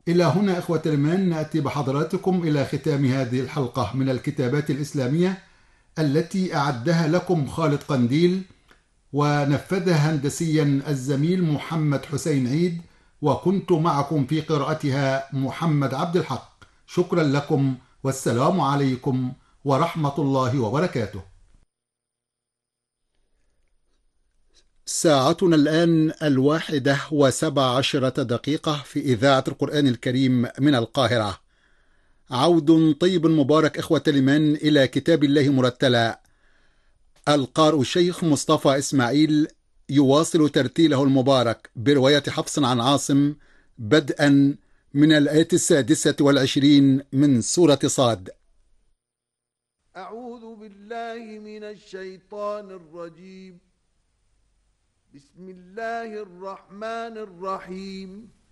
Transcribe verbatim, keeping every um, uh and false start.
إلى هنا إخوة الإيمان نأتي بحضراتكم إلى ختام هذه الحلقة من الكتابات الإسلامية التي أعدها لكم خالد قنديل، ونفذها هندسيا الزميل محمد حسين عيد، وكنت معكم في قراءتها محمد عبد الحق. شكرا لكم، والسلام عليكم ورحمة الله وبركاته. ساعتنا الآن الواحدة وسبع عشرة دقيقة في إذاعة القرآن الكريم من القاهرة. عود طيب مبارك إخوة الإيمان إلى كتاب الله مرتلا. القارئ الشيخ مصطفى إسماعيل يواصل ترتيله المبارك برواية حفص عن عاصم، بدءا من الآية السادسة والعشرين من سورة صاد. أعوذ بالله من الشيطان الرجيم. بسم الله الرحمن الرحيم.